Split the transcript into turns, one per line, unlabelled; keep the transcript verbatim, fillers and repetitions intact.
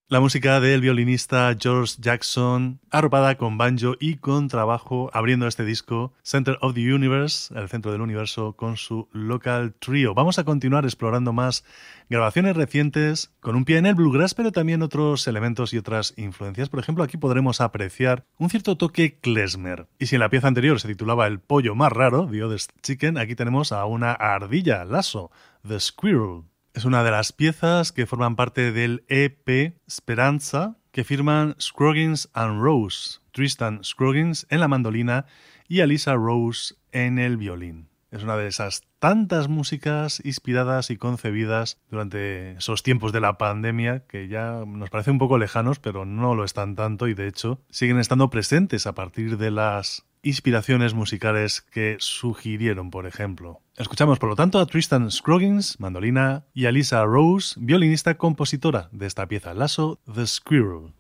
La música del violinista George Jackson, arropada con banjo y con trabajo, abriendo este disco, Center of the Universe, el centro del universo, con su Local Trio. Vamos a continuar explorando más grabaciones recientes, con un pie en el bluegrass, pero también otros elementos y otras influencias. Por ejemplo, aquí podremos apreciar un cierto toque klezmer. Y si en la pieza anterior se titulaba El pollo más raro, The Oddest Chicken, aquí tenemos a una ardilla, Lasso, The Squirrel. Es una de las piezas que forman parte del E P Speranza que firman Scroggins and Rose, Tristan Scroggins en la mandolina y Alisa Rose en el violín. Es una de esas tantas músicas inspiradas y concebidas durante esos tiempos de la pandemia que ya nos parecen un poco lejanos, pero no lo están tanto y de hecho siguen estando presentes a partir de las inspiraciones musicales que sugirieron, por ejemplo. Escuchamos, por lo tanto, a Tristan Scroggins, mandolina, y a Alisa Rose, violinista compositora de esta pieza, Lasso, The Squirrel.